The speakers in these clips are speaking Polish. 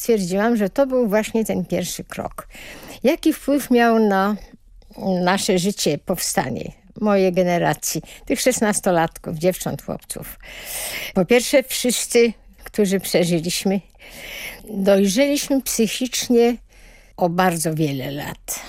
stwierdziłam, że to był właśnie ten pierwszy krok. Jaki wpływ miał na nasze życie powstanie mojej generacji, tych 16-latków, dziewcząt, chłopców? Po pierwsze, wszyscy, którzy przeżyliśmy, dojrzeliśmy psychicznie o bardzo wiele lat.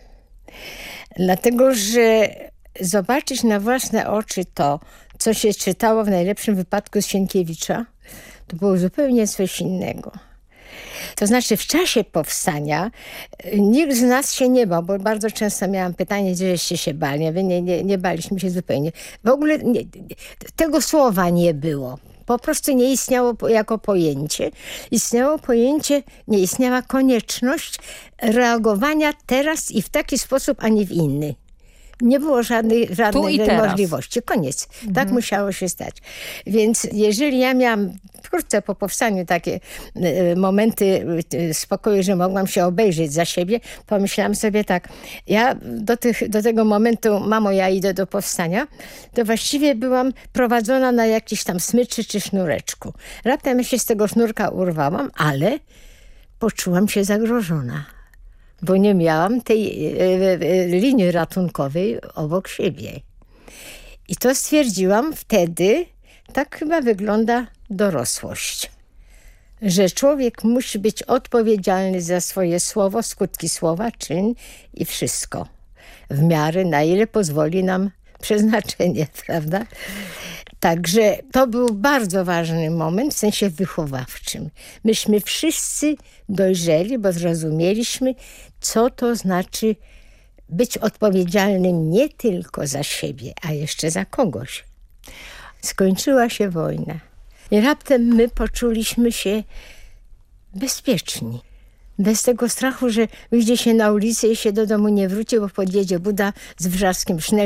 Dlatego, że zobaczyć na własne oczy to, co się czytało w najlepszym wypadku z Sienkiewicza, to było zupełnie coś innego. To znaczy w czasie powstania nikt z nas się nie bał, bo bardzo często miałam pytanie, gdzieście się bali. Nie baliśmy się zupełnie. W ogóle tego słowa nie było. Po prostu nie istniało jako pojęcie. Istniało pojęcie, nie istniała konieczność reagowania teraz i w taki sposób, a nie w inny. Nie było żadnej możliwości. Koniec. Tak musiało się stać. Więc jeżeli ja miałam wkrótce po powstaniu takie momenty spokoju, że mogłam się obejrzeć za siebie, pomyślałam sobie tak, ja do tego momentu, mamo, ja idę do powstania, to właściwie byłam prowadzona na jakiś tam smyczy czy sznureczku. Raptem ja się z tego sznurka urwałam, ale poczułam się zagrożona, bo nie miałam tej linii ratunkowej obok siebie. I to stwierdziłam wtedy, tak chyba wygląda dorosłość. Że człowiek musi być odpowiedzialny za swoje słowo, skutki słowa, czyn i wszystko. W miarę, na ile pozwoli nam przeznaczenie, prawda? Także to był bardzo ważny moment w sensie wychowawczym. Myśmy wszyscy dojrzeli, bo zrozumieliśmy, co to znaczy być odpowiedzialnym nie tylko za siebie, a jeszcze za kogoś. Skończyła się wojna i raptem my poczuliśmy się bezpieczni. Bez tego strachu, że wyjdzie się na ulicę i się do domu nie wróci, bo podjedzie Buda z wrzaskiem sznel,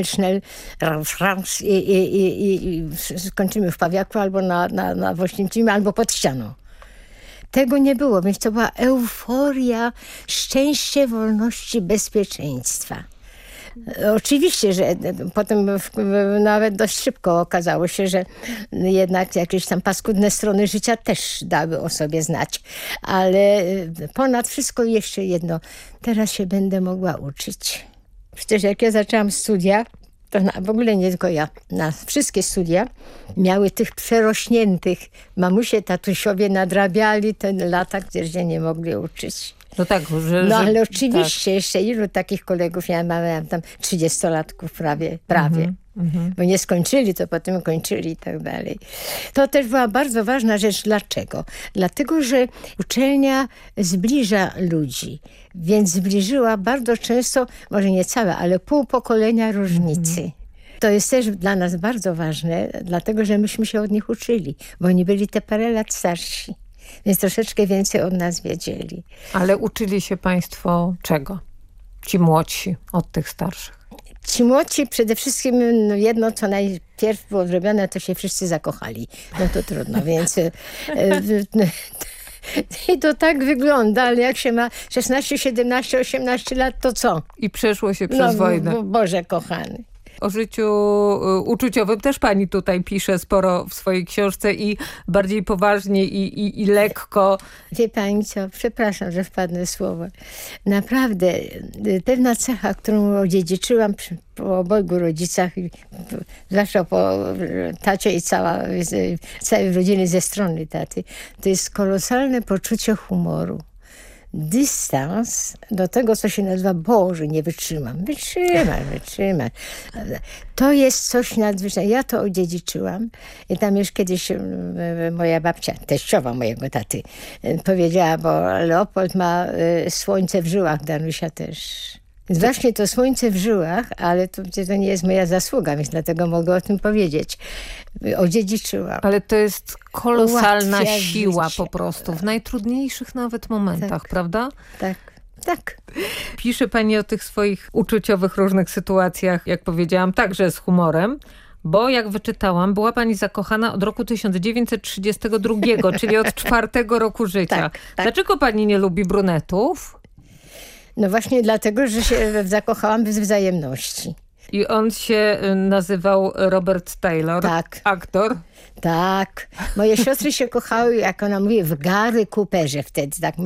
i skończymy w Pawiaku albo na Wośnięcimiu, albo pod ścianą. Tego nie było, więc to była euforia, szczęście, wolności, bezpieczeństwa. Oczywiście, że potem nawet dość szybko okazało się, że jednak jakieś tam paskudne strony życia też dały o sobie znać. Ale ponad wszystko jeszcze jedno. Teraz się będę mogła uczyć. Przecież jak ja zaczęłam studia, to w ogóle nie tylko ja, na wszystkie studia miały tych przerośniętych. Mamusie, tatusiowie nadrabiali te lata, gdzie się nie mogli uczyć. No tak, ale oczywiście tak. Jeszcze ilu takich kolegów ja miałam tam 30-latków prawie. Bo nie skończyli, to potem kończyli i tak dalej. To też była bardzo ważna rzecz. Dlaczego? Dlatego, że uczelnia zbliża ludzi, więc zbliżyła bardzo często, może nie całe, ale pół pokolenia różnicy. To jest też dla nas bardzo ważne, dlatego, że myśmy się od nich uczyli, bo oni byli te parę lat starsi. Więc troszeczkę więcej od nas wiedzieli. Ale uczyli się państwo czego? Ci młodsi od tych starszych? Ci młodsi przede wszystkim jedno, co najpierw było zrobione, to się wszyscy zakochali. No to trudno, więc... I to tak wygląda, ale jak się ma 16, 17, 18 lat, to co? I przeszło się przez wojnę. Boże kochany. O życiu uczuciowym też pani tutaj pisze sporo w swojej książce i bardziej poważnie i lekko. Wie pani co, przepraszam, że wpadnę w słowo. Naprawdę, pewna cecha, którą odziedziczyłam po obojgu rodzicach, zwłaszcza po tacie i całej rodziny ze strony taty, to jest kolosalne poczucie humoru. Dystans do tego, co się nazywa Boże, nie wytrzymam. Wytrzymam. To jest coś nadzwyczajnego. Ja to odziedziczyłam. I tam już kiedyś moja babcia, teściowa mojego taty, powiedziała, bo Leopold ma słońce w żyłach, Danusia też. Właśnie to słońce w żyłach, ale to nie jest moja zasługa, więc dlatego mogę o tym powiedzieć. Odziedziczyłam. Ale to jest kolosalna siła po prostu, w najtrudniejszych nawet momentach, tak, prawda? Tak. Pisze pani o tych swoich uczuciowych różnych sytuacjach, jak powiedziałam, także z humorem. Bo jak wyczytałam, była pani zakochana od roku 1932, czyli od 4. roku życia. Tak. Dlaczego pani nie lubi brunetów? No właśnie dlatego, że się zakochałam bez wzajemności. I on się nazywał Robert Taylor, tak. Aktor. Tak. Moje siostry się kochały, jak ona mówi, w Gary Cooperze wtedy, tak